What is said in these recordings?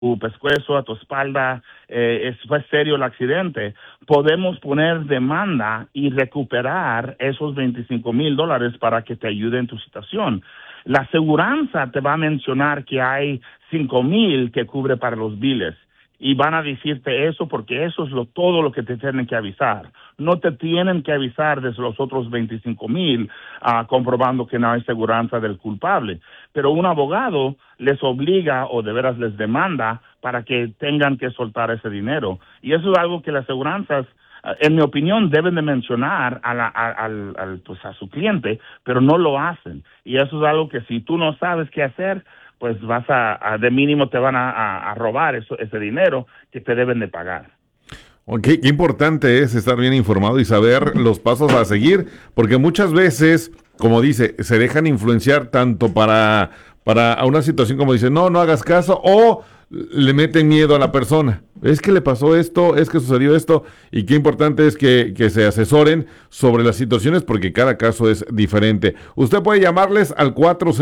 tu pescuezo, a tu espalda, fue serio el accidente, podemos poner demanda y recuperar esos $25,000 para que te ayude en tu situación. La aseguranza te va a mencionar que hay 5,000 que cubre para los biles. Y van a decirte eso porque eso es todo lo que te tienen que avisar. No te tienen que avisar de los otros 25,000 comprobando que no hay seguranza del culpable. Pero un abogado les obliga o de veras les demanda para que tengan que soltar ese dinero. Y eso es algo que las aseguranzas, en mi opinión, deben de mencionar pues a su cliente, pero no lo hacen. Y eso es algo que si tú no sabes qué hacer, pues vas de mínimo te van a robar ese dinero que te deben de pagar. Okay, qué importante es estar bien informado y saber los pasos a seguir, porque muchas veces, como dice, se dejan influenciar tanto para una situación como dice, no hagas caso, o le meten miedo a la persona. Es que le pasó esto, es que sucedió esto, y qué importante es que se asesoren sobre las situaciones porque cada caso es diferente. Usted puede llamarles al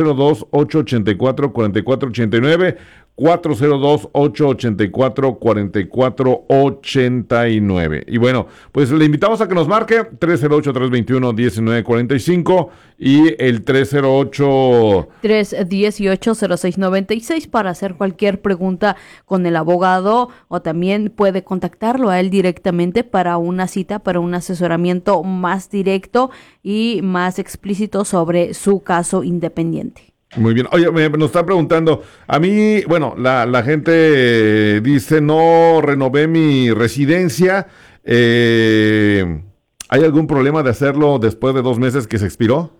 402-884-4489, 402-884-4489. Y bueno, pues le invitamos a que nos marque 308-321-1945 y el 318-0696 para hacer cualquier pregunta con el abogado, o también puede contactarlo a él directamente para una cita, para un asesoramiento más directo y más explícito sobre su caso independiente. Muy bien. Oye, nos están preguntando, a mí, bueno, la gente dice, no renové mi residencia, ¿hay algún problema de hacerlo después de 2 meses que se expiró?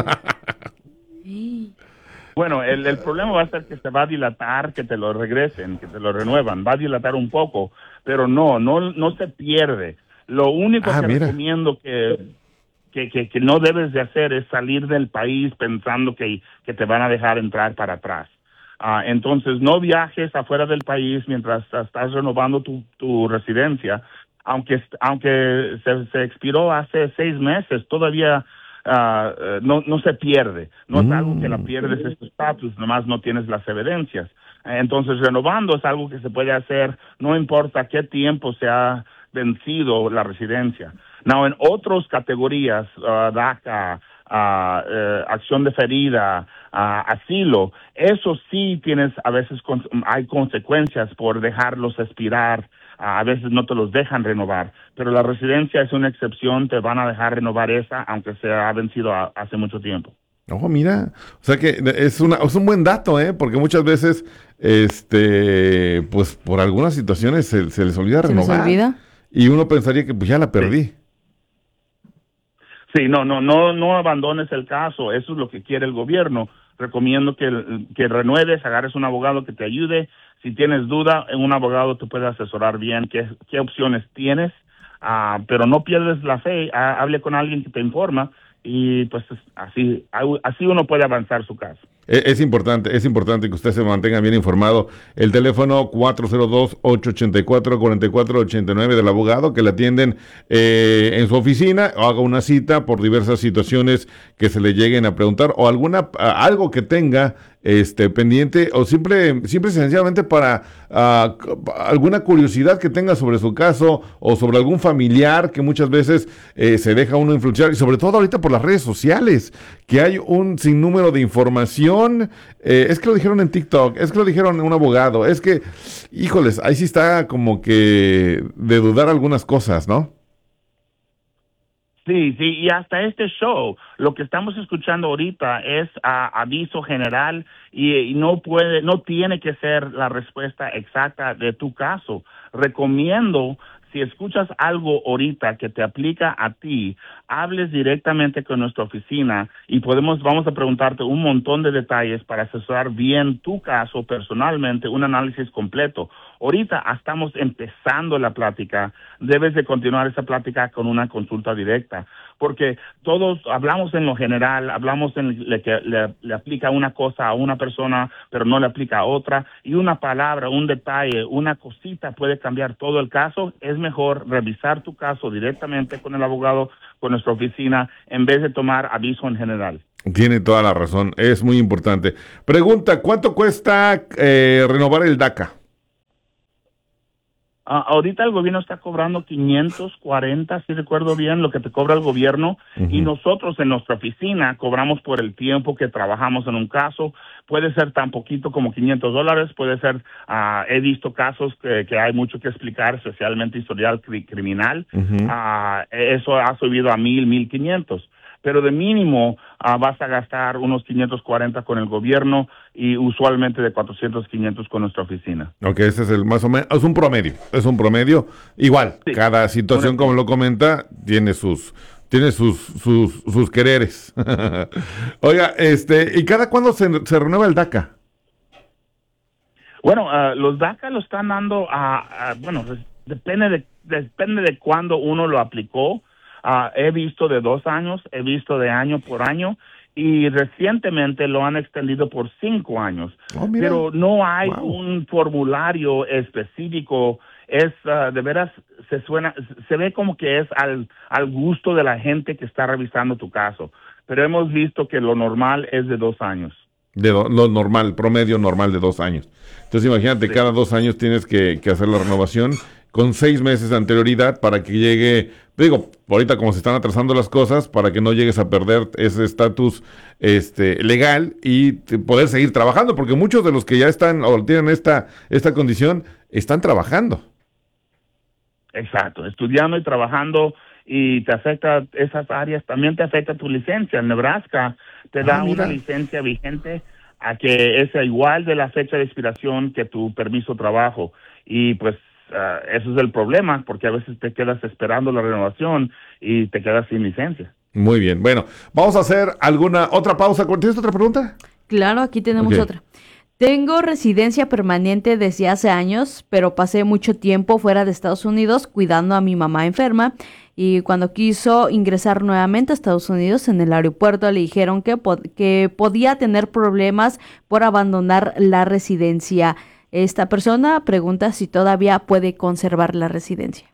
Bueno, el problema va a ser que se va a dilatar, que te lo regresen, que te lo renuevan, va a dilatar un poco, pero no se pierde. Lo único que recomiendo que no debes de hacer es salir del país pensando que te van a dejar entrar para atrás. Entonces, no viajes afuera del país mientras estás renovando tu residencia. Aunque se expiró hace 6 meses, todavía no se pierde. No es algo que la pierdes, es tu estatus, nomás no tienes las evidencias. Entonces, renovando es algo que se puede hacer, no importa qué tiempo se ha vencido la residencia. Now, en otras categorías, DACA, acción deferida, asilo, eso sí a veces hay consecuencias por dejarlos expirar, a veces no te los dejan renovar, pero la residencia es una excepción, te van a dejar renovar esa, aunque se ha vencido hace mucho tiempo. Oh, mira, o sea que es un buen dato, porque muchas veces, pues por algunas situaciones se les olvida renovar. ¿Se les olvida? Y uno pensaría que pues ya la perdí. Sí, no abandones el caso, eso es lo que quiere el gobierno. Recomiendo que renueves, agarres un abogado que te ayude. Si tienes duda, un abogado te puede asesorar bien qué opciones tienes, pero no pierdes la fe, hable con alguien que te informa y pues así uno puede avanzar su caso. Es importante que usted se mantenga bien informado. El teléfono 402-884-4489 del abogado que le atienden en su oficina, o haga una cita por diversas situaciones que se le lleguen a preguntar, o algo que tenga pendiente, o simple y sencillamente para alguna curiosidad que tenga sobre su caso o sobre algún familiar que muchas veces se deja uno influenciar, y sobre todo ahorita por las redes sociales, que hay un sinnúmero de información. Es que lo dijeron en TikTok, es que lo dijeron un abogado, es que, híjoles, ahí sí está como que de dudar algunas cosas, ¿no? Sí, y hasta este show, lo que estamos escuchando ahorita es aviso general y no tiene que ser la respuesta exacta de tu caso. Recomiendo, si escuchas algo ahorita que te aplica a ti, hables directamente con nuestra oficina y vamos a preguntarte un montón de detalles para asesorar bien tu caso personalmente, un análisis completo. Ahorita estamos empezando la plática, debes de continuar esa plática con una consulta directa, porque todos hablamos en lo general, hablamos en que le aplica una cosa a una persona, pero no le aplica a otra, y una palabra, un detalle, una cosita puede cambiar todo el caso. Es mejor revisar tu caso directamente con el abogado, con nuestra oficina, en vez de tomar aviso en general. Tiene toda la razón, es muy importante. Pregunta, ¿cuánto cuesta renovar el DACA? Ahorita el gobierno está cobrando 540, si recuerdo bien, lo que te cobra el gobierno, y nosotros en nuestra oficina cobramos por el tiempo que trabajamos en un caso. Puede ser tan poquito como $500, puede ser, he visto casos que hay mucho que explicar, especialmente historial criminal. Eso ha subido a 1,500. Pero de mínimo vas a gastar unos 540 con el gobierno y usualmente de 400, 500 con nuestra oficina. Ok, ese es el más o menos, es un promedio. Igual, sí, cada situación, como lo comenta, tiene sus quereres. Oiga, ¿y cada cuándo se renueva el DACA? Bueno, los DACA lo están dando depende de cuándo uno lo aplicó. He visto de 2 años, he visto de año por año, y recientemente lo han extendido por 5 años. Pero no hay un formulario específico. Es de veras, se ve como que es al gusto de la gente que está revisando tu caso. Pero hemos visto que lo normal es de 2 años. Lo normal, promedio normal de 2 años. Entonces imagínate, cada 2 años tienes que hacer la renovación con 6 meses de anterioridad para que llegue, digo, ahorita como se están atrasando las cosas, para que no llegues a perder ese estatus legal y poder seguir trabajando, porque muchos de los que ya están o tienen esta condición están trabajando. Exacto, estudiando y trabajando, y te afecta esas áreas, también te afecta tu licencia. En Nebraska te da una licencia vigente a que es igual de la fecha de expiración que tu permiso de trabajo, y pues eso es el problema, porque a veces te quedas esperando la renovación y te quedas sin licencia. Muy bien, bueno, vamos a hacer alguna otra pausa. ¿Tienes otra pregunta? Claro, aquí tenemos otra. Tengo residencia permanente desde hace años, pero pasé mucho tiempo fuera de Estados Unidos cuidando a mi mamá enferma, y cuando quiso ingresar nuevamente a Estados Unidos, en el aeropuerto le dijeron que podía tener problemas por abandonar la residencia. Esta persona pregunta si todavía puede conservar la residencia.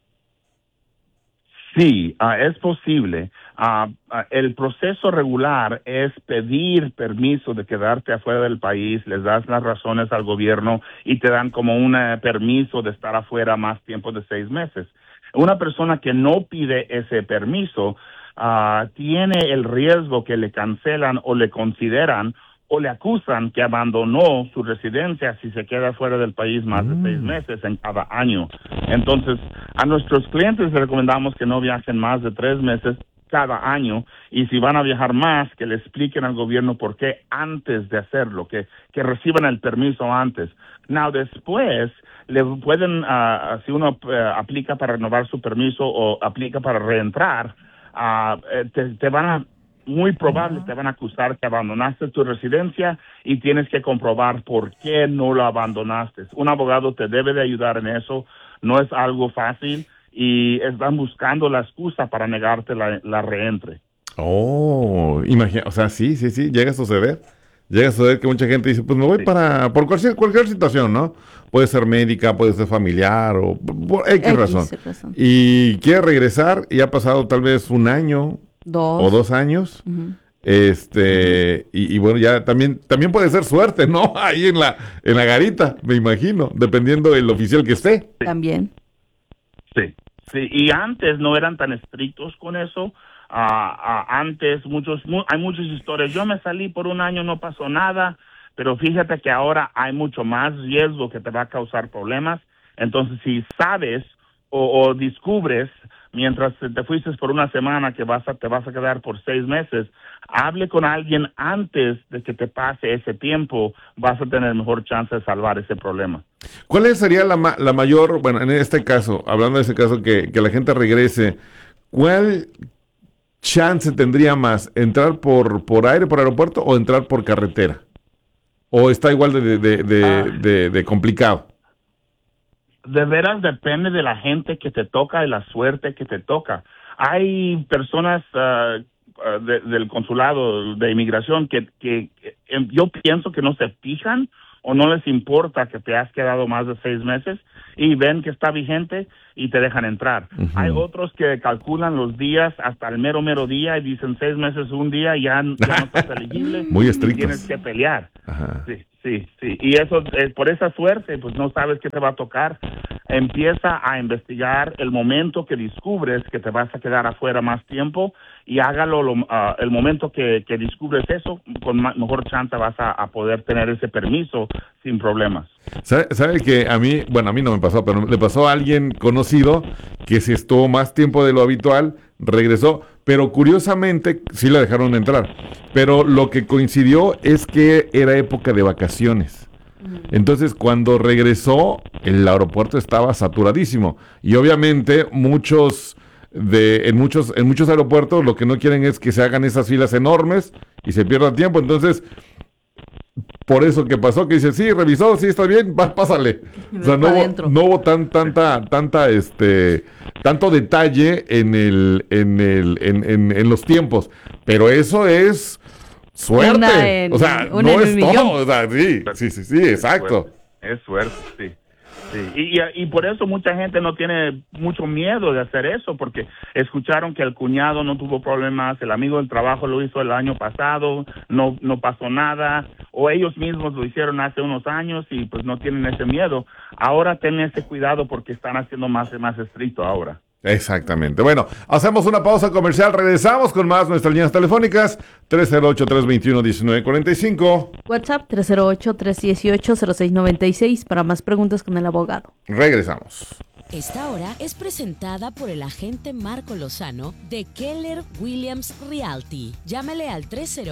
Sí, es posible. El proceso regular es pedir permiso de quedarte afuera del país, les das las razones al gobierno y te dan como un permiso de estar afuera más tiempo de 6 meses. Una persona que no pide ese permiso tiene el riesgo que le cancelan o le consideran o le acusan que abandonó su residencia si se queda fuera del país más de 6 meses en cada año. Entonces, a nuestros clientes les recomendamos que no viajen más de 3 meses cada año, y si van a viajar más, que le expliquen al gobierno por qué antes de hacerlo, que reciban el permiso antes. Now, después, le pueden, si uno aplica para renovar su permiso o aplica para reentrar, te van a muy probable te van a acusar que abandonaste tu residencia y tienes que comprobar por qué no lo abandonaste. Un abogado te debe de ayudar en eso. No es algo fácil y están buscando la excusa para negarte la reentre. Oh, imagina, o sea, sí, llega a suceder. Llega a suceder que mucha gente dice, pues me voy por cualquier situación, ¿no? Puede ser médica, puede ser familiar o por X razón. Y quiere regresar y ha pasado tal vez 1 año, 2 años, y bueno, ya también puede ser suerte, ¿no? Ahí en la garita, me imagino, dependiendo del oficial que esté. También. Sí, y antes no eran tan estrictos con eso. Antes hay muchas historias. Yo me salí por 1 año, no pasó nada, pero fíjate que ahora hay mucho más riesgo que te va a causar problemas. Entonces, si sabes o descubres mientras te fuiste por 1 semana que te vas a quedar por 6 meses, hable con alguien antes de que te pase ese tiempo, vas a tener mejor chance de salvar ese problema. ¿Cuál sería la mayor, bueno, en este caso, hablando de ese caso que la gente regrese, ¿cuál chance tendría más? ¿Entrar por aire, por aeropuerto, o entrar por carretera? ¿O está igual de complicado? De veras depende de la gente que te toca y la suerte que te toca. Hay personas del consulado de inmigración que yo pienso que no se fijan o no les importa que te has quedado más de 6 meses y ven que está vigente y te dejan entrar. Hay otros que calculan los días hasta el mero día y dicen 6 meses, 1 día, ya no estás elegible. Muy estrictos. Tienes que pelear. Sí. Y eso, por esa suerte, pues no sabes qué te va a tocar. empieza a investigar el momento que descubres que te vas a quedar afuera más tiempo y hágalo el momento que descubres eso, con mejor chance vas a poder tener ese permiso sin problemas. ¿Sabe que a mí no me pasó, pero le pasó a alguien conocido que si estuvo más tiempo de lo habitual, regresó, pero curiosamente sí la dejaron entrar, pero lo que coincidió es que era época de vacaciones. Entonces, cuando regresó, el aeropuerto estaba saturadísimo. Y obviamente, en muchos aeropuertos lo que no quieren es que se hagan esas filas enormes y se pierda tiempo. Entonces, por eso que pasó, que dice, sí, revisó, sí, está bien, pásale. O sea, no hubo tanto detalle en los tiempos. Pero eso es suerte, o sea, no es todo, o sea, sí, exacto. Es suerte, sí. Y por eso mucha gente no tiene mucho miedo de hacer eso, porque escucharon que el cuñado no tuvo problemas, el amigo del trabajo lo hizo el año pasado, no pasó nada, o ellos mismos lo hicieron hace unos años y pues no tienen ese miedo. Ahora tienen ese cuidado porque están haciendo más estricto ahora. Exactamente. Bueno, hacemos una pausa comercial, regresamos con más nuestras líneas telefónicas, 308-321-1945. WhatsApp 308-318-0696 para más preguntas con el abogado. Regresamos. Esta hora es presentada por el agente Marco Lozano de Keller Williams Realty. Llámele al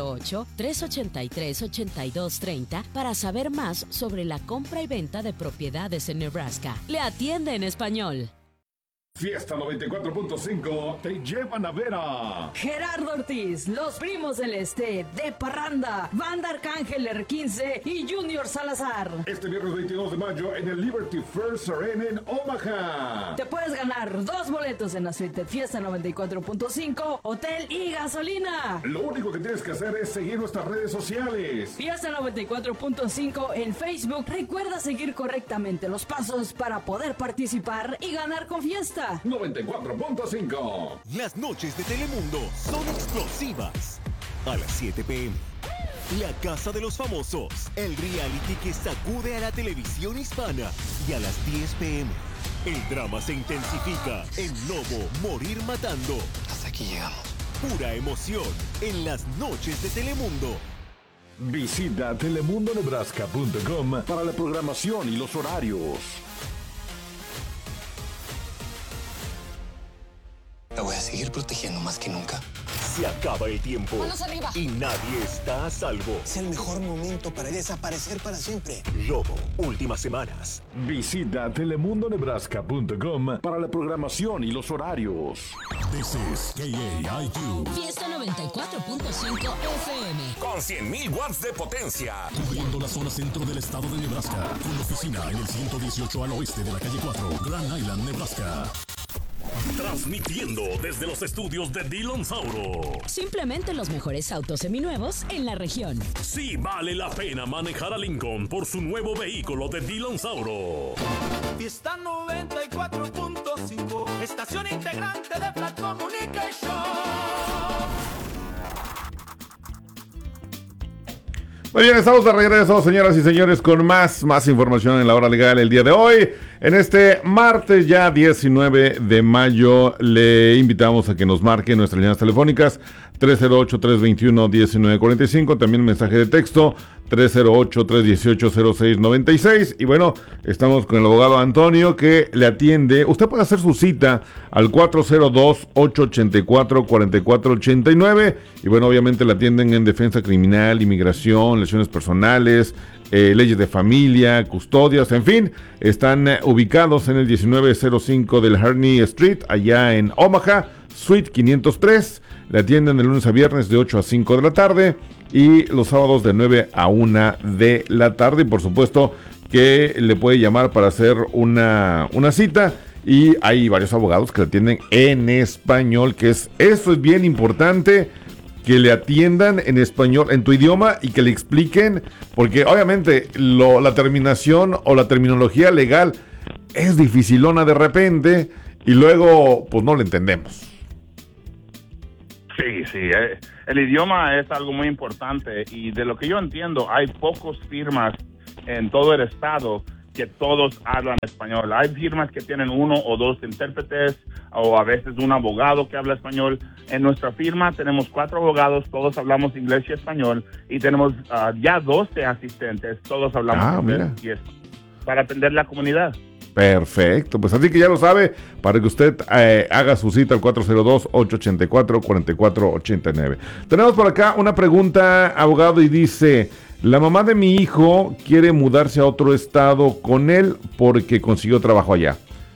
308-383-8230 para saber más sobre la compra y venta de propiedades en Nebraska. Le atiende en español. Fiesta 94.5 te llevan a ver a Gerardo Ortiz, Los Primos del Este, De Parranda, Banda Arcángel R15 y Junior Salazar. Este viernes 22 de mayo en el Liberty First Arena en Omaha. Te puedes ganar 2 boletos en la suite Fiesta 94.5, hotel y gasolina. Lo único que tienes que hacer es seguir nuestras redes sociales. Fiesta 94.5 en Facebook. Recuerda seguir correctamente los pasos para poder participar y ganar con Fiesta 94.5. Las noches de Telemundo son explosivas. A las 7 p.m. La Casa de los Famosos, el reality que sacude a la televisión hispana. Y a las 10 p.m. el drama se intensifica en Lobo, Morir Matando. Hasta aquí llegamos. Pura emoción en las noches de Telemundo. Visita telemundonebraska.com para la programación y los horarios. La voy a seguir protegiendo más que nunca. Se acaba el tiempo. ¡Manos arriba! Y nadie está a salvo. Es el mejor momento para desaparecer para siempre. Lobo, últimas semanas. Visita telemundonebraska.com para la programación y los horarios. This is KAIQ. Fiesta 94.5 FM. Con 100.000 watts de potencia. Cubriendo la zona centro del estado de Nebraska. Con oficina en el 118 al oeste de la calle 4, Grand Island, Nebraska. Transmitiendo desde los estudios de Dillon Sauro. Simplemente los mejores autos seminuevos en la región. Sí vale la pena manejar a Lincoln por su nuevo vehículo de Dillon Sauro. Fiesta 94.5, estación integrante de Flat Communication. Muy bien, estamos de regreso, señoras y señores, con más información en la hora legal el día de hoy. En este martes ya 19 de mayo le invitamos a que nos marque nuestras líneas telefónicas 308-321-1945, también mensaje de texto 308-318-0696. Y bueno, estamos con el abogado Antonio que le atiende. Usted puede hacer su cita al 402-884-4489. Y bueno, obviamente le atienden en defensa criminal, inmigración, lesiones personales, leyes de familia, custodias, en fin. Están ubicados en el 1905 del Harney Street, allá en Omaha, Suite 503. Le atienden de lunes a viernes de 8 a 5 de la tarde y los sábados de 9 a 1 de la tarde. Y por supuesto que le puede llamar para hacer una cita. Y hay varios abogados que le atienden en español, eso es bien importante, que le atiendan en español, en tu idioma, y que le expliquen, porque obviamente la terminación o la terminología legal es dificilona de repente y luego pues no la entendemos. Sí, el idioma es algo muy importante y de lo que yo entiendo hay pocas firmas en todo el estado que todos hablan español. Hay firmas que tienen 1 o 2 intérpretes o a veces un abogado que habla español. En nuestra firma tenemos 4 abogados, todos hablamos inglés y español, y tenemos ya 12 asistentes, todos hablamos inglés y español para atender la comunidad. Perfecto, pues así que ya lo sabe, para que usted haga su cita al 402-884-4489. Tenemos por acá una pregunta, abogado, y dice: la mamá de mi hijo quiere mudarse a otro estado con él porque consiguió trabajo allá.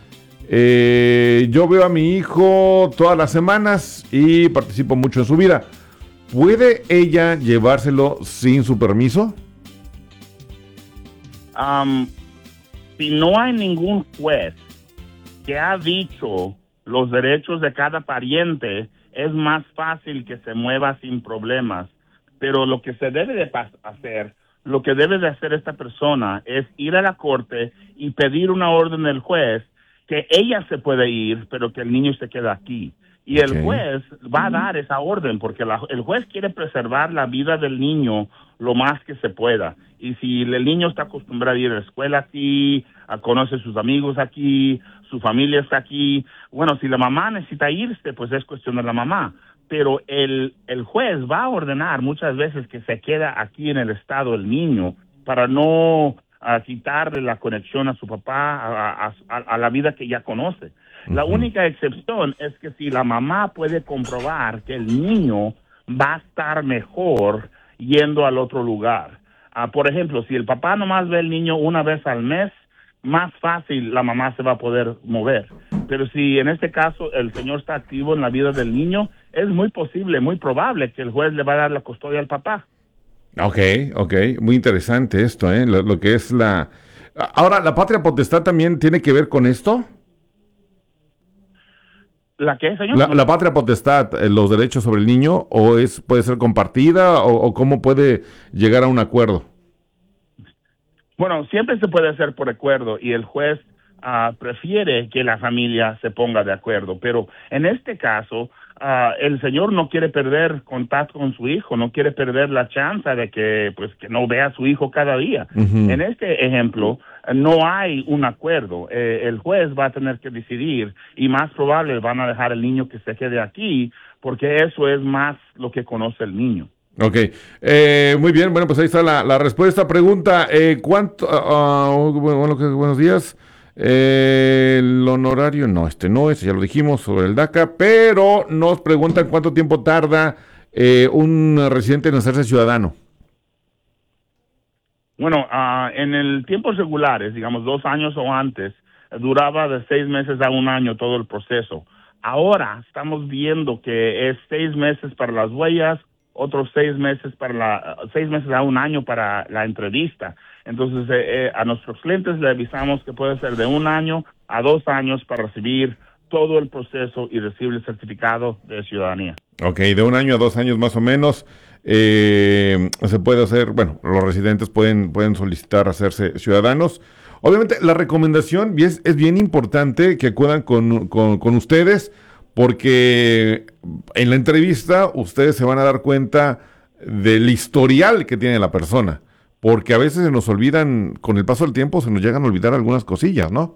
Yo veo a mi hijo todas las semanas y participo mucho en su vida. ¿Puede ella llevárselo sin su permiso? Si no hay ningún juez que ha dicho los derechos de cada pariente, es más fácil que se mueva sin problemas. Pero lo que se debe de hacer, lo que debe de hacer esta persona es ir a la corte y pedir una orden del juez que ella se puede ir, pero que el niño se quede aquí. Y el juez va a dar esa orden porque el juez quiere preservar la vida del niño lo más que se pueda. Y si el niño está acostumbrado a ir a la escuela aquí, conoce a sus amigos aquí, su familia está aquí, bueno, si la mamá necesita irse, pues es cuestión de la mamá. Pero el juez va a ordenar muchas veces que se queda aquí en el estado el niño para no quitarle la conexión a su papá, a la vida que ya conoce. La única excepción es que si la mamá puede comprobar que el niño va a estar mejor yendo al otro lugar. Por ejemplo, si el papá nomás ve al niño una vez al mes, más fácil la mamá se va a poder mover. Pero si en este caso el señor está activo en la vida del niño, es muy posible, muy probable que el juez le va a dar la custodia al papá. Ok, muy interesante esto, lo que es la... Ahora, ¿la patria potestad también tiene que ver con esto? ¿La qué, señor? La patria potestad, los derechos sobre el niño, o puede ser compartida, o cómo puede llegar a un acuerdo. Bueno, siempre se puede hacer por acuerdo y el juez prefiere que la familia se ponga de acuerdo, pero en este caso el señor no quiere perder contacto con su hijo, no quiere perder la chance de que no vea a su hijo cada día. En este ejemplo no hay un acuerdo, el juez va a tener que decidir y más probable van a dejar al niño que se quede aquí porque eso es más lo que conoce el niño. Ok, muy bien, bueno, pues ahí está la respuesta. Pregunta, ¿cuánto? Buenos días. El honorario, no, ese ya lo dijimos sobre el DACA, pero nos preguntan cuánto tiempo tarda un residente en hacerse ciudadano. Bueno, en el tiempos regulares, digamos 2 años o antes, duraba de 6 meses a 1 año todo el proceso. Ahora estamos viendo que es 6 meses para las huellas, otros 6 meses 6 meses a 1 año para la entrevista. Entonces, a nuestros clientes le avisamos que puede ser de 1 año a 2 años para recibir todo el proceso y recibir el certificado de ciudadanía. Ok, de 1 año a 2 años más o menos se puede hacer, bueno, los residentes pueden solicitar hacerse ciudadanos. Obviamente, la recomendación es bien importante que acudan con ustedes, porque en la entrevista ustedes se van a dar cuenta del historial que tiene la persona, porque a veces se nos olvidan, con el paso del tiempo se nos llegan a olvidar algunas cosillas, ¿no?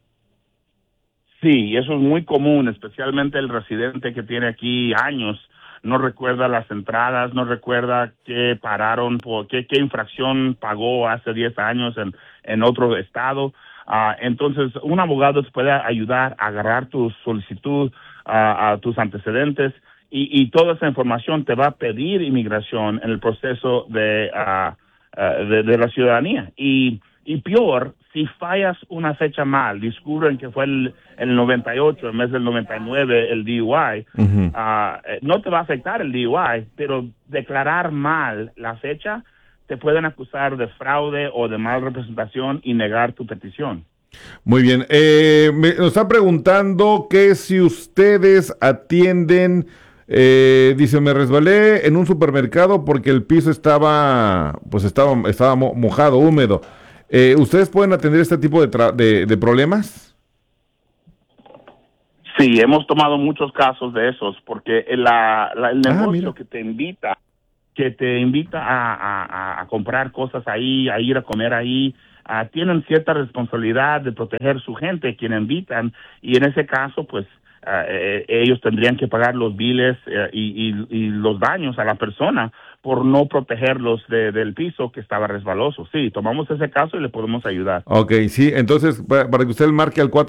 Sí, eso es muy común, especialmente el residente que tiene aquí años, no recuerda las entradas, no recuerda qué pararon, qué infracción pagó hace 10 años en otro estado. Entonces, un abogado te puede ayudar a agarrar tu solicitud, a tus antecedentes, y toda esa información te va a pedir inmigración en el proceso de la ciudadanía. Y peor, si fallas una fecha mal, descubren que fue el 98 en vez del 99 el DUI, no te va a afectar el DUI, pero declarar mal la fecha te pueden acusar de fraude o de mal representación y negar tu petición. Muy bien. Nos están preguntando que si ustedes atienden, dice, me resbalé en un supermercado porque el piso estaba mojado, húmedo. ¿Ustedes pueden atender este tipo de problemas? Sí, hemos tomado muchos casos de esos porque el negocio que te invita a comprar cosas ahí, a ir a comer ahí, tienen cierta responsabilidad de proteger su gente, quien invitan, y en ese caso, pues, ellos tendrían que pagar los biles y los daños a la persona por no protegerlos del piso que estaba resbaloso. Sí, tomamos ese caso y le podemos ayudar. Ok, sí, entonces para que usted marque al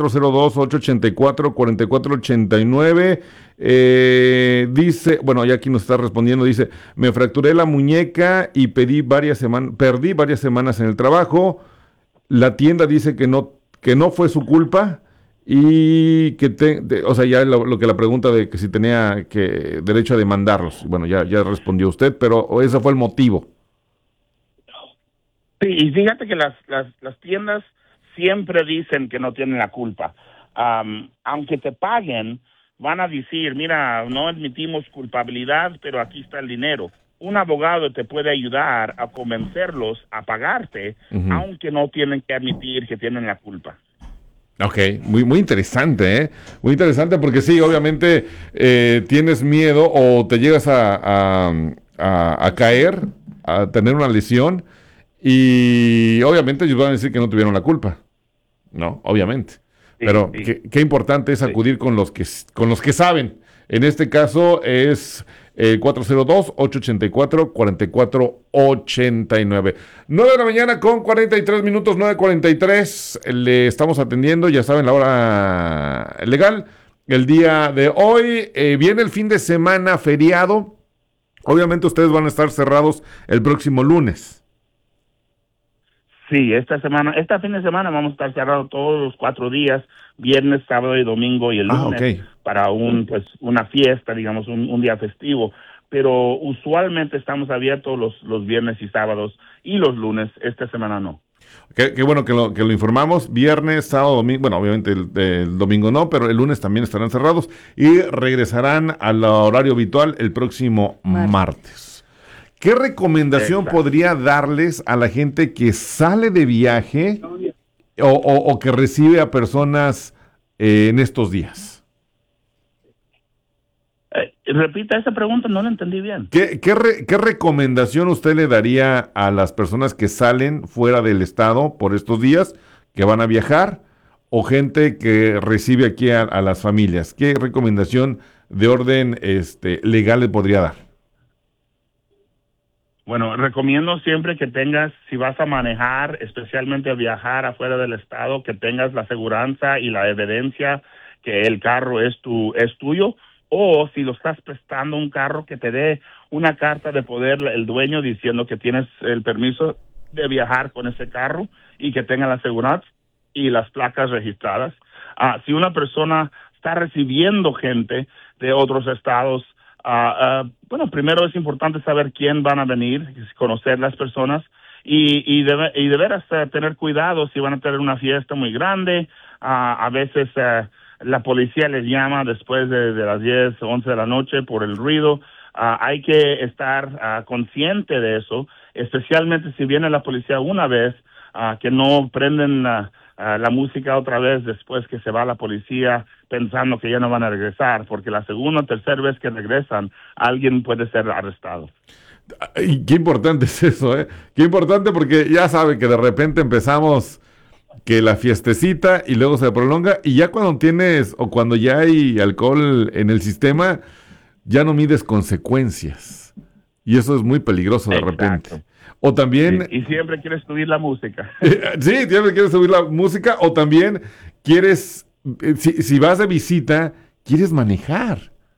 402-884-4489, dice, bueno, ya aquí nos está respondiendo, dice, me fracturé la muñeca y perdí varias semanas en el trabajo, la tienda dice que no fue su culpa, y o sea, ya lo que la pregunta de que si tenía derecho a demandarlos. Bueno, ya respondió usted, pero ese fue el motivo. Sí, y fíjate que las tiendas siempre dicen que no tienen la culpa. Aunque te paguen, van a decir, mira, no admitimos culpabilidad, pero aquí está el dinero. Un abogado te puede ayudar a convencerlos a pagarte, aunque no tienen que admitir que tienen la culpa. Ok, muy interesante, ¿eh? Muy interesante porque sí, obviamente tienes miedo o te llegas a caer, a tener una lesión y obviamente ellos van a decir que no tuvieron la culpa, ¿no? Obviamente. Sí, pero sí. Qué importante es acudir con los que saben. En este caso es 402-884-4489. 9 de la mañana con 43 minutos, 9:43. Le estamos atendiendo, ya saben, la hora legal. El día de hoy viene el fin de semana feriado. Obviamente ustedes van a estar cerrados el próximo lunes. Sí, este fin de semana vamos a estar cerrados todos los 4 días, viernes, sábado y domingo y el lunes, para una fiesta, digamos, un día festivo. Pero usualmente estamos abiertos los viernes y sábados y los lunes. Esta semana no. Qué bueno que lo informamos. Viernes, sábado, domingo. Bueno, obviamente el domingo no, pero el lunes también estarán cerrados y regresarán al horario habitual el próximo martes. ¿Qué recomendación podría darles a la gente que sale de viaje o que recibe a personas en estos días? Repita esa pregunta, no la entendí bien. ¿Qué recomendación usted le daría a las personas que salen fuera del estado por estos días, que van a viajar, o gente que recibe aquí a las familias? ¿Qué recomendación de orden legal le podría dar? Bueno, recomiendo siempre que tengas, si vas a manejar, especialmente a viajar afuera del estado, que tengas la aseguranza y la evidencia que el carro es tuyo, o si lo estás prestando un carro, que te dé una carta de poder el dueño diciendo que tienes el permiso de viajar con ese carro y que tenga la aseguranza y las placas registradas. Si una persona está recibiendo gente de otros estados, bueno, primero es importante saber quién van a venir, conocer las personas y de veras tener cuidado si van a tener una fiesta muy grande. A veces la policía les llama después de las 10 o 11 de la noche por el ruido. Hay que estar consciente de eso, especialmente si viene la policía una vez, que no prenden la música otra vez después que se va la policía pensando que ya no van a regresar, porque la segunda o tercera vez que regresan, alguien puede ser arrestado. Y qué importante es eso, ¿eh? Qué importante, porque ya sabe que de repente empezamos que la fiestecita y luego se prolonga, y ya cuando tienes o cuando ya hay alcohol en el sistema, ya no mides consecuencias. Y eso es muy peligroso de repente. O también... Sí, y siempre quieres subir la música. Sí, siempre quieres subir la música, o también quieres, si vas de visita, quieres manejar.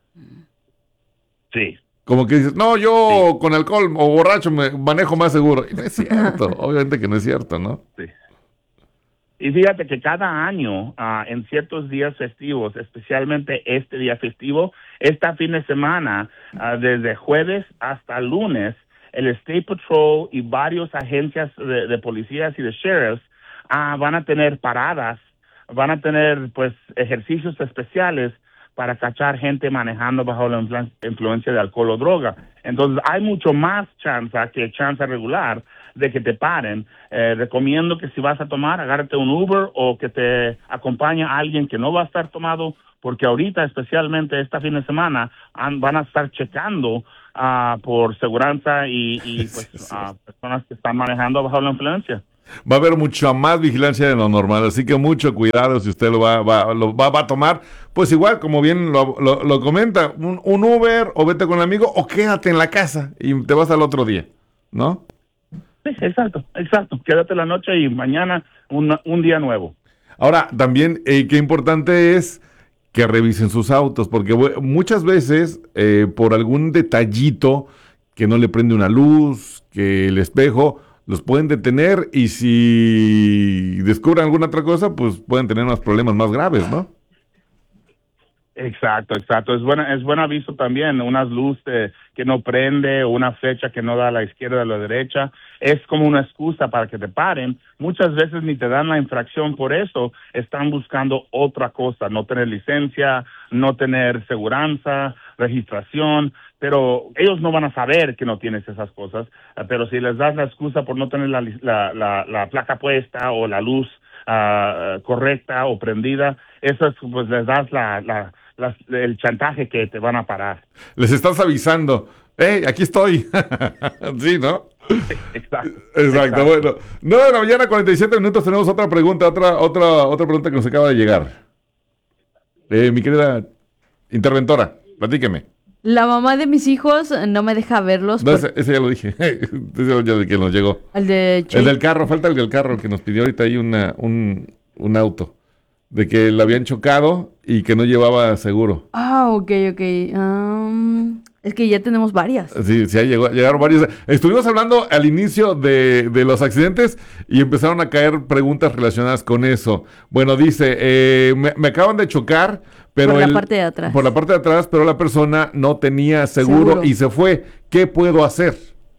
Sí. Como que dices, no, yo con alcohol o borracho me manejo más seguro. Y no es cierto, obviamente que no es cierto, ¿no? Sí. Y fíjate que cada año, en ciertos días festivos, especialmente este día festivo, este fin de semana, desde jueves hasta lunes, el State Patrol y varias agencias de policías y de sheriffs van a tener paradas, van a tener pues ejercicios especiales para cachar gente manejando bajo la influencia de alcohol o droga. Entonces hay mucho más chance que chance regular de que te paren. Recomiendo que si vas a tomar, agárrate un Uber o que te acompañe a alguien que no va a estar tomado, porque ahorita, especialmente este fin de semana, van a estar checando por seguridad y pues, personas que están manejando bajo la influencia. va a haber mucha más vigilancia de lo normal, así que mucho cuidado si usted lo va a tomar. Pues igual, como bien lo comenta, un Uber o vete con el amigo o quédate en la casa y te vas al otro día, ¿no? Sí, exacto. Quédate la noche y mañana un día nuevo. Ahora, también, qué importante es que revisen sus autos, porque muchas veces, por algún detallito, que no le prende una luz, que el espejo, los pueden detener y si descubren alguna otra cosa, pues pueden tener unos problemas más graves, ¿no? Exacto. Es buen aviso también, unas luces que no prende o una flecha que no da a la izquierda o a la derecha, es como una excusa para que te paren. Muchas veces ni te dan la infracción por eso, están buscando otra cosa, no tener licencia, no tener seguranza, registración, pero ellos no van a saber que no tienes esas cosas, pero si les das la excusa por no tener la placa puesta o la luz correcta o prendida, eso es, pues les das el chantaje que te van a parar. Les estás avisando, ¡hey, aquí estoy! Sí, ¿no? Exacto. Bueno, 9 de la mañana, 47 minutos, tenemos otra pregunta, otra pregunta que nos acaba de llegar. Mi querida interventora, platíqueme. La mamá de mis hijos no me deja verlos. No, ese ya lo dije. Ese ya de que nos llegó. El del carro, falta el del carro, que nos pidió ahorita ahí un auto. De que lo habían chocado y que no llevaba seguro. Ok. Es que ya tenemos varias. Sí, llegaron varias. Estuvimos hablando al inicio de los accidentes y empezaron a caer preguntas relacionadas con eso. Bueno, dice, me acaban de chocar, pero por la parte de atrás. Por la parte de atrás, pero la persona no tenía seguro y se fue. ¿Qué puedo hacer?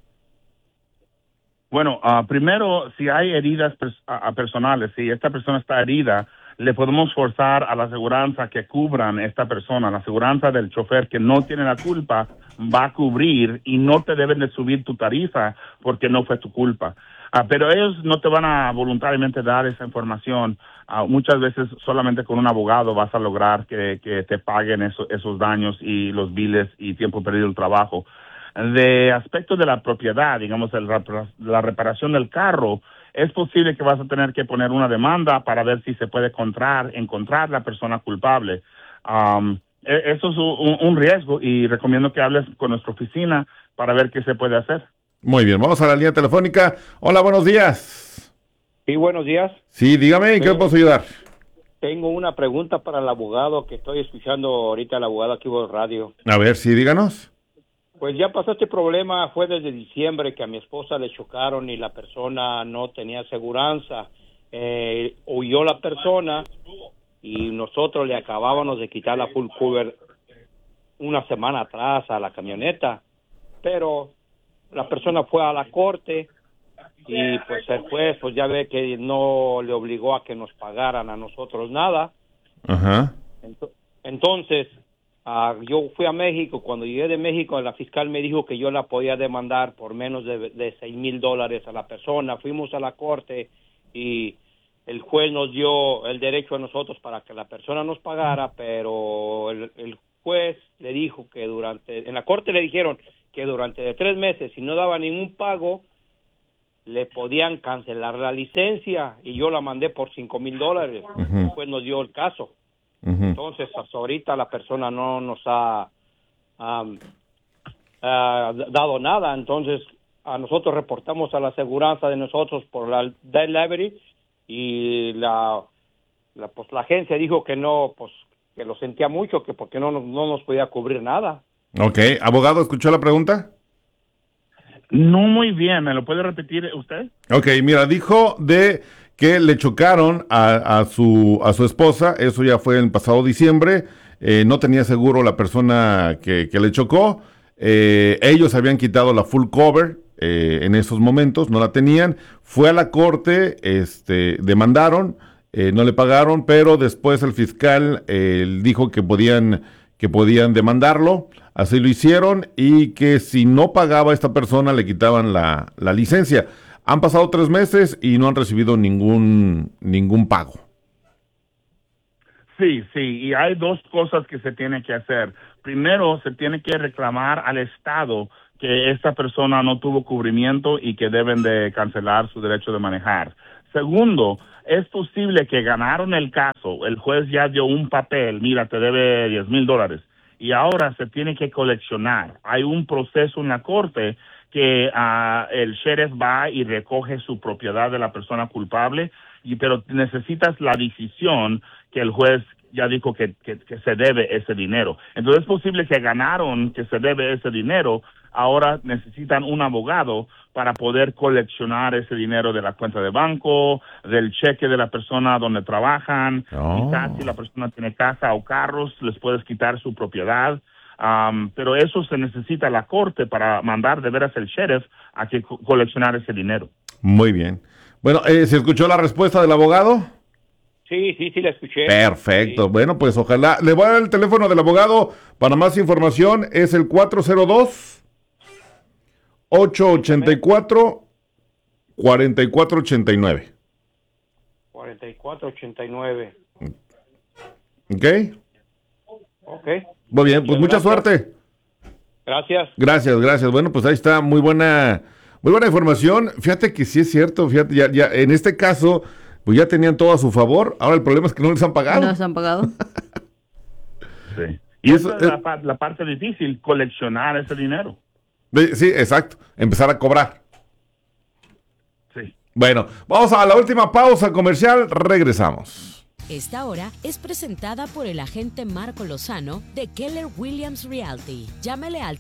Bueno, primero, si hay heridas personales, si esta persona está herida, le podemos forzar a la aseguranza que cubran esta persona. La aseguranza del chofer que no tiene la culpa va a cubrir y no te deben de subir tu tarifa porque no fue tu culpa. Pero ellos no te van a voluntariamente dar esa información. Muchas veces solamente con un abogado vas a lograr que te paguen esos daños y los biles y tiempo perdido el trabajo. De aspecto de la propiedad, digamos, la reparación del carro, es posible que vas a tener que poner una demanda para ver si se puede encontrar la persona culpable. Eso es un riesgo y recomiendo que hables con nuestra oficina para ver qué se puede hacer. Muy bien, vamos a la línea telefónica. Hola, buenos días. Sí, buenos días. Sí, dígame, ¿en qué puedo ayudar? Tengo una pregunta para el abogado que estoy escuchando ahorita, el abogado aquí por radio. A ver, sí, díganos. Pues ya pasó este problema, fue desde diciembre que a mi esposa le chocaron y la persona no tenía aseguranza. Huyó la persona y nosotros le acabábamos de quitar la full cover una semana atrás a la camioneta, pero la persona fue a la corte y pues el juez pues ya ve que no le obligó a que nos pagaran a nosotros nada. Ajá. Entonces yo fui a México. Cuando llegué de México, la fiscal me dijo que yo la podía demandar por menos de $6,000 a la persona. Fuimos a la corte y el juez nos dio el derecho a nosotros para que la persona nos pagara, pero el juez le dijo que en la corte le dijeron que durante 3 meses, si no daba ningún pago, le podían cancelar la licencia y yo la mandé por $5,000. Uh-huh. El juez nos dio el caso. Entonces, hasta ahorita la persona no nos ha dado nada. Entonces, a nosotros reportamos a la aseguranza de nosotros por la dead liability y la agencia dijo que no, pues que lo sentía mucho, que porque no nos podía cubrir nada. Ok, abogado, ¿escuchó la pregunta? No muy bien, ¿me lo puede repetir usted? Ok, mira, dijo que le chocaron a su esposa, eso ya fue en pasado diciembre, no tenía seguro la persona que le chocó, ellos habían quitado la full cover en esos momentos, no la tenían, fue a la corte, demandaron, no le pagaron, pero después el fiscal dijo que podían demandarlo, así lo hicieron, y que si no pagaba esta persona le quitaban la licencia. Han pasado 3 meses y no han recibido ningún pago. Sí, y hay 2 cosas que se tiene que hacer. Primero, se tiene que reclamar al Estado que esta persona no tuvo cubrimiento y que deben de cancelar su derecho de manejar. Segundo, es posible que ganaron el caso, el juez ya dio un papel, mira, te debe $10,000 y ahora se tiene que coleccionar. Hay un proceso en la corte que el sheriff va y recoge su propiedad de la persona culpable, pero necesitas la decisión que el juez ya dijo que se debe ese dinero. Entonces es posible que ganaron que se debe ese dinero, ahora necesitan un abogado para poder coleccionar ese dinero de la cuenta de banco, del cheque de la persona donde trabajan, quizás si la persona tiene casa o carros, les puedes quitar su propiedad. Pero eso se necesita la corte para mandar de veras el sheriff a que coleccionar ese dinero. Muy bien. Bueno, ¿se escuchó la respuesta del abogado? Sí, la escuché. Perfecto. Sí. Bueno, pues ojalá. Le voy a dar el teléfono del abogado para más información. Es el 402-884-4489. 4489. ¿Ok? Ok. Muy bien, pues mucha suerte. Gracias. Gracias. Bueno, pues ahí está, muy buena información. Fíjate que sí es cierto, fíjate, ya en este caso, pues ya tenían todo a su favor. Ahora el problema es que no les han pagado. No les han pagado. Sí. Y esa es la parte difícil, coleccionar ese dinero. Sí, exacto. Empezar a cobrar. Sí. Bueno, vamos a la última pausa comercial. Regresamos. Esta hora es presentada por el agente Marco Lozano de Keller Williams Realty. Llámele al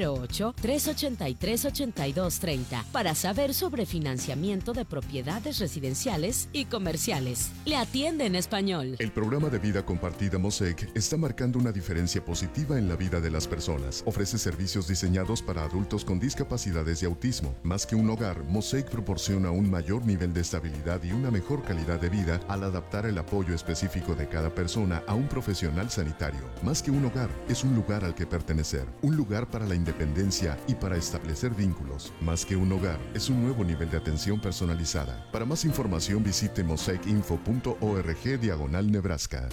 308-383-8230 para saber sobre financiamiento de propiedades residenciales y comerciales. Le atiende en español. El programa de vida compartida Mosaic está marcando una diferencia positiva en la vida de las personas. Ofrece servicios diseñados para adultos con discapacidades y autismo. Más que un hogar, Mosaic proporciona un mayor nivel de estabilidad y una mejor calidad de vida al adaptar el apoyo específico de cada persona a un profesional sanitario. Más que un hogar, es un lugar al que pertenecer, un lugar para la independencia y para establecer vínculos. Más que un hogar, es un nuevo nivel de atención personalizada. Para más información visite mosaicinfo.org/Nebraska.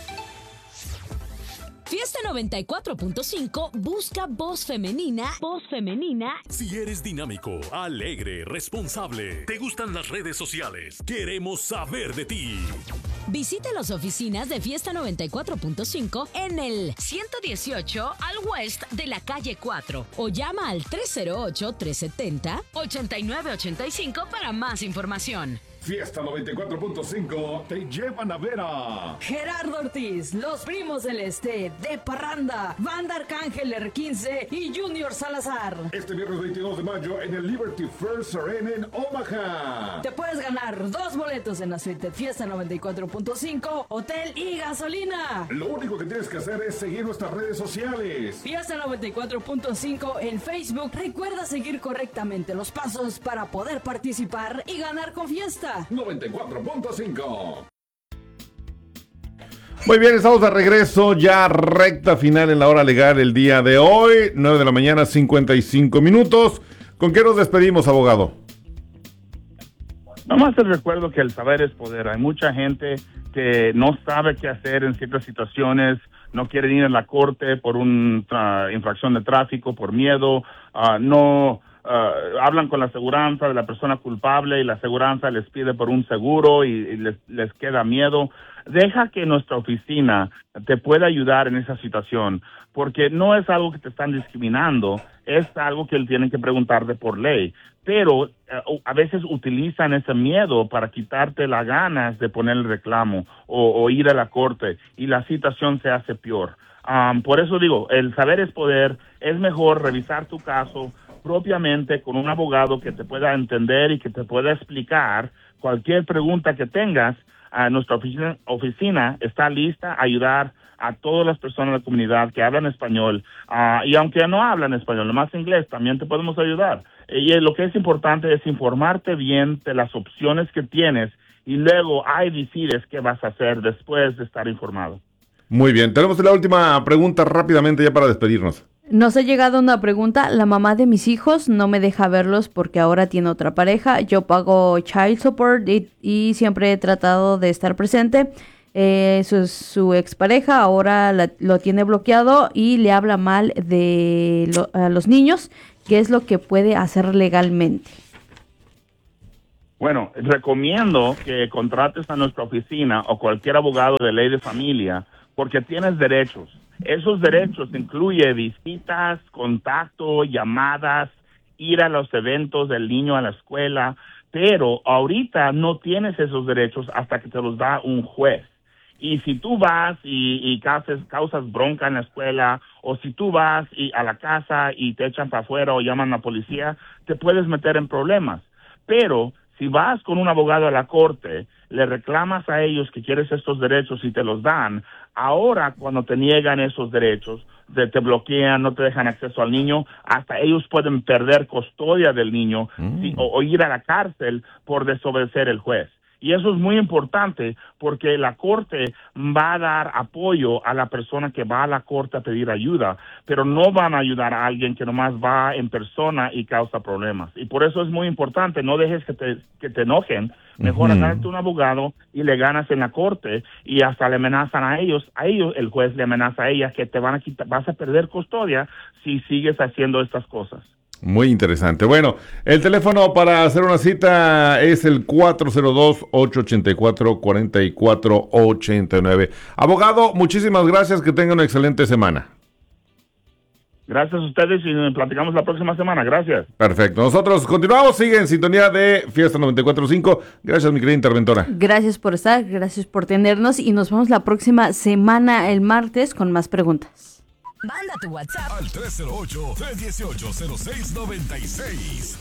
Fiesta 94.5 busca voz femenina. Si eres dinámico, alegre, responsable, te gustan las redes sociales, queremos saber de ti. Visite las oficinas de Fiesta 94.5 en el 118 al West de la calle 4 o llama al 308-370-8985 para más información. Fiesta 94.5 te llevan a ver a Gerardo Ortiz, Los Primos del Este, De Parranda, Banda Arcángel R15 y Junior Salazar. Este viernes 22 de mayo en el Liberty First Arena en Omaha. Te puedes ganar 2 boletos en la suite Fiesta 94.5, hotel y gasolina. Lo único que tienes que hacer es seguir nuestras redes sociales. Fiesta 94.5 en Facebook. Recuerda seguir correctamente los pasos para poder participar y ganar con Fiesta 94.5. Muy bien, estamos de regreso, ya recta final en la hora legal el día de hoy, 9 de la mañana, 55 minutos. ¿Con qué nos despedimos, abogado? Nomás te recuerdo que el saber es poder. Hay mucha gente que no sabe qué hacer en ciertas situaciones, no quieren ir a la corte por una infracción de tráfico, por miedo, hablan con la aseguranza de la persona culpable y la aseguranza les pide por un seguro y les queda miedo. Deja que nuestra oficina te pueda ayudar en esa situación, porque no es algo que te están discriminando, es algo que tienen que preguntarte por ley, pero a veces utilizan ese miedo para quitarte las ganas de poner el reclamo o ir a la corte y la situación se hace peor. Por eso digo, el saber es poder, es mejor revisar tu caso propiamente con un abogado que te pueda entender y que te pueda explicar cualquier pregunta que tengas. Nuestra oficina está lista a ayudar a todas las personas de la comunidad que hablan español, y aunque no hablan español, nomás inglés, también te podemos ayudar. Y lo que es importante es informarte bien de las opciones que tienes y luego decides qué vas a hacer después de estar informado. Muy bien, tenemos la última pregunta rápidamente ya para despedirnos. Nos ha llegado una pregunta. La mamá de mis hijos no me deja verlos porque ahora tiene otra pareja. Yo pago child support y siempre he tratado de estar presente. Su expareja ahora lo tiene bloqueado y le habla mal a los niños. ¿qué es lo que puede hacer legalmente? Bueno, recomiendo que contrates a nuestra oficina o cualquier abogado de ley de familia porque tienes derechos. Esos derechos incluyen visitas, contacto, llamadas, ir a los eventos del niño a la escuela, pero ahorita no tienes esos derechos hasta que te los da un juez. Y si tú vas y causas bronca en la escuela, o si tú vas a la casa y te echan para afuera o llaman a la policía, te puedes meter en problemas. Pero si vas con un abogado a la corte, le reclamas a ellos que quieres estos derechos y te los dan, ahora cuando te niegan esos derechos, te bloquean, no te dejan acceso al niño, hasta ellos pueden perder custodia del niño o ir a la cárcel por desobedecer el juez. Y eso es muy importante porque la corte va a dar apoyo a la persona que va a la corte a pedir ayuda, pero no van a ayudar a alguien que nomás va en persona y causa problemas. Y por eso es muy importante, no dejes que te enojen, mejor agárrate un abogado y le ganas en la corte y hasta le amenazan a ellos el juez le amenaza a ellas que te van a quitar, vas a perder custodia si sigues haciendo estas cosas. Muy interesante. Bueno, el teléfono para hacer una cita es el 402-884-4489. Abogado, muchísimas gracias, que tenga una excelente semana. Gracias a ustedes y platicamos la próxima semana. Gracias. Perfecto. Nosotros continuamos, sigue en sintonía de Fiesta 94.5. Gracias, mi querida interventora. Gracias por estar, gracias por tenernos y nos vemos la próxima semana, el martes, con más preguntas. Manda tu WhatsApp al 308-318-0696.